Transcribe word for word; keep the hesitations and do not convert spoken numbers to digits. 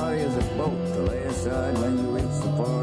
party is a boat to lay aside when you reach the far